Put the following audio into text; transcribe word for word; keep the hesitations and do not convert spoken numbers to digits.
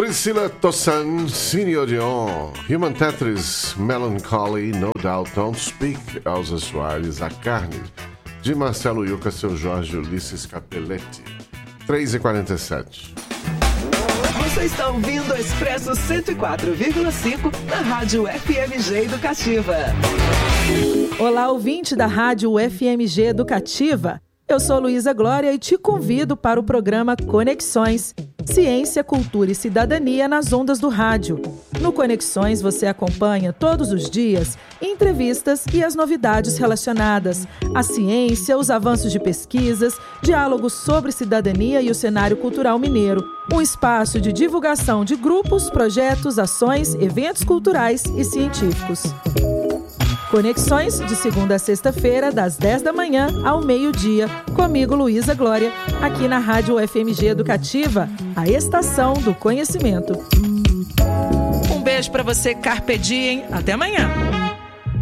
Priscilla Tossan, Cine Dion, Human Tetris, Melancholy, No Doubt, Don't Speak, Elza Soares, A Carne, de Marcelo Yuca, Seu Jorge, Ulisses Capelletti. três e quarenta e sete. Você está ouvindo o Expresso cento e quatro vírgula cinco na Rádio F M G Educativa. Olá, ouvinte da Rádio F M G Educativa. Eu sou Luísa Glória e te convido para o programa Conexões, Ciência, Cultura e Cidadania nas ondas do rádio. No Conexões você acompanha todos os dias entrevistas e as novidades relacionadas à ciência, os avanços de pesquisas, diálogos sobre cidadania e o cenário cultural mineiro. Um espaço de divulgação de grupos, projetos, ações, eventos culturais e científicos. Conexões, de segunda a sexta-feira, das dez da manhã ao meio-dia. Comigo, Luísa Glória, aqui na Rádio F M G Educativa, a estação do conhecimento. Um beijo para você, Carpe Diem. Até amanhã.